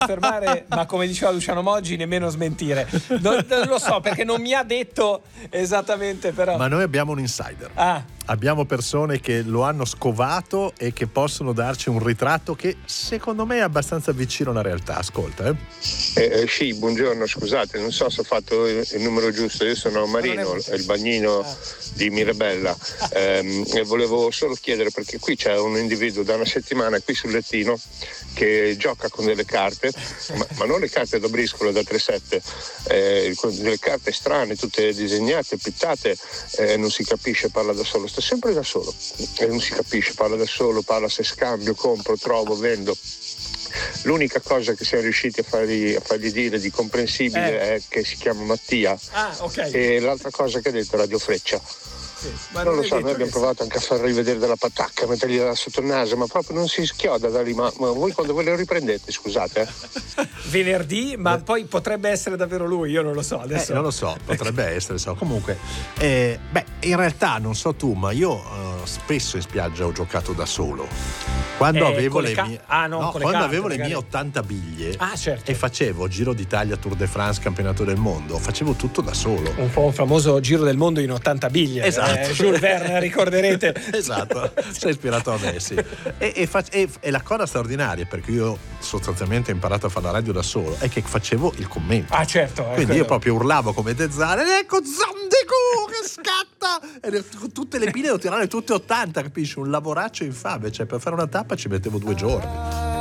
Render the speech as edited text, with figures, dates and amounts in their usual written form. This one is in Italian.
Fermare, ma come diceva Luciano Moggi, nemmeno smentire. Non lo so, perché non mi ha detto esattamente, però. Ma noi abbiamo un insider. Ah. Abbiamo persone che lo hanno scovato e che possono darci un ritratto che secondo me è abbastanza vicino alla realtà. Ascolta, Sì, buongiorno, scusate, non so se ho fatto il numero giusto. Io sono Marino, il bagnino di Mirabella, e volevo solo chiedere, perché qui c'è un individuo da una settimana qui sul lettino che gioca con delle carte, ma non le carte da briscola da 3-7, con delle carte strane, tutte disegnate, pittate, non si capisce, parla da solo, sta sempre da solo, non si capisce, parla da solo, parla se scambio, compro, trovo, vendo. L'unica cosa che siamo riusciti a fargli dire di comprensibile è che si chiama Mattia. Okay. E l'altra cosa che ha detto Radio Freccia. Ma non lo so, noi abbiamo provato anche a far rivedere della patacca, mettergliela sotto il naso, ma proprio non si schioda da lì. Ma voi quando ve lo riprendete, scusate? Venerdì, ma poi potrebbe essere davvero lui, io non lo so adesso. Non lo so, potrebbe essere. Comunque, in realtà non so tu, ma io spesso in spiaggia ho giocato da solo. Quando avevo le mie 80 biglie certo. E facevo Giro d'Italia, Tour de France, Campionato del Mondo, facevo tutto da solo. Un po' un famoso Giro del Mondo in 80 biglie. Esatto. Jules Verne, ricorderete. Esatto, sei ispirato a me, sì. E la cosa straordinaria, perché io sostanzialmente ho imparato a fare la radio da solo, è che facevo il commento. Certo. Quindi io proprio urlavo come Tezzane, ecco Zandico che scatta! E tutte le pile devo tirare tutte 80, capisci? Un lavoraccio infame, cioè per fare una tappa ci mettevo 2 giorni.